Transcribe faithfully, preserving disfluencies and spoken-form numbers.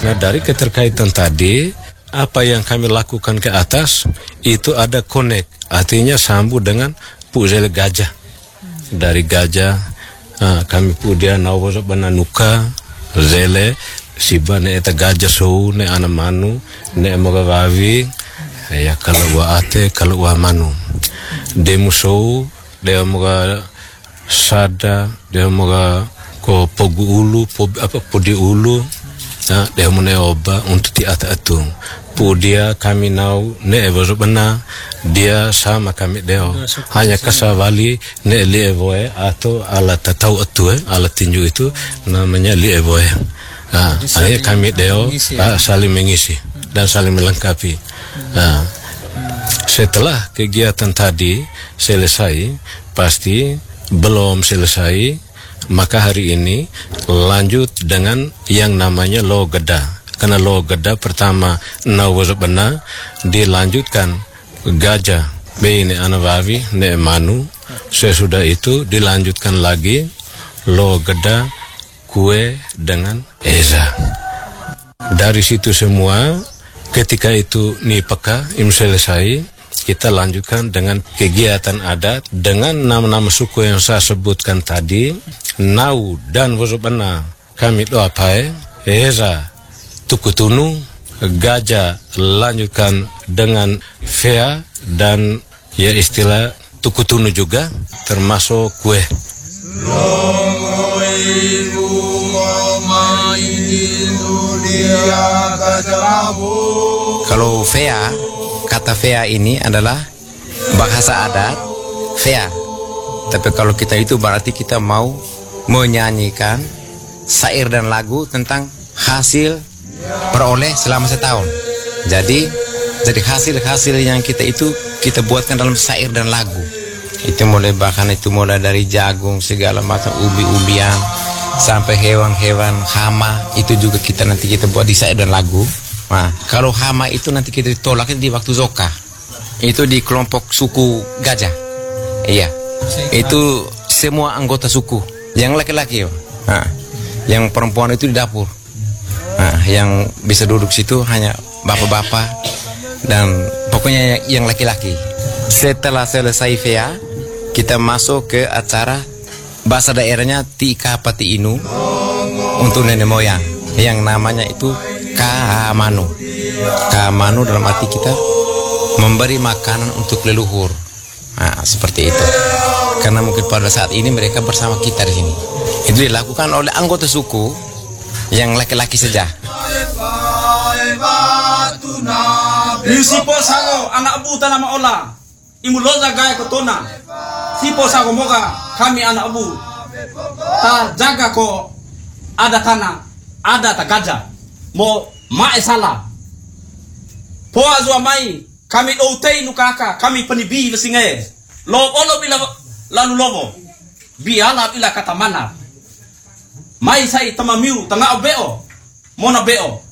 Nah, dari keterkaitan tadi, apa yang kami lakukan ke atas itu ada connect, artinya sambung dengan puzele gajah. Dari gajah uh, kami pu dia nawo bananuka zele sibane eta gajah sou ne ana manu ne moga wawi ya kalau wa ate kalau wa manu demu sou dia moga sada dia moga ko pogu ulu po, apa podi ulu nah, dia mune oba untuk ti ata atung pu dia kami nau ne evo bana dia sama kami deo hanya kasawali ne li evoe atau ala tatau atu eh, ala tinju itu namanya li evoe. Nah, akhirnya kami deo ah, saling mengisi dan saling melengkapi. Nah, setelah kegiatan tadi selesai, pasti belum selesai, maka hari ini lanjut dengan yang namanya lo geda. Karena lo geda pertama nawazabana dilanjutkan gajah bini anawawi ne manu. Sesudah itu dilanjutkan lagi lo geda kue dengan eza. Dari situ semua ketika itu nipaka im selesai, kita lanjutkan dengan kegiatan adat dengan nama-nama suku yang saya sebutkan tadi. Nau dan wazabana kami doa pae, eza tukutunu, gajah lanjutkan dengan fea dan ya istilah tukutunu juga termasuk kue. Kalau fea, kata fea ini adalah bahasa adat fea. Tapi kalau kita itu berarti kita mau menyanyikan syair dan lagu tentang hasil peroleh selama setahun. Jadi jadi hasil-hasil yang kita itu kita buatkan dalam syair dan lagu. Itu mulai bahkan itu mulai dari jagung segala macam ubi-ubian sampai hewan-hewan hama itu juga kita nanti kita buat di syair dan lagu. Nah, kalau hama itu nanti kita ditolak di waktu zoka. Itu di kelompok suku gajah. Iya. Itu semua anggota suku. Yang laki-laki, nah, yang perempuan itu di dapur. Nah, yang bisa duduk situ hanya bapak-bapak dan pokoknya yang laki-laki. Setelah selesai fea, kita masuk ke acara bahasa daerahnya Tika Pati Inu untuk nenek moyang yang namanya itu Kamanu. Kamanu dalam arti kita memberi makanan untuk leluhur. Nah, seperti itu. Karena mungkin pada saat ini mereka bersama kita di sini. Itu dilakukan oleh anggota suku yang laki-laki saja. Sipo sago anak buta nama ola. Imuloza gaya kotona. Sipo sago moga kami anak bu. Ta jaga ko ada tanah, ada ta gajah. Mo mae salah. Poa zua mai kami outei nukaka kami penibi lesinge. Lo olo bila lalu lobo. Biala bila kata mana. Mai sai tamamiu tanga beo. Mona beo.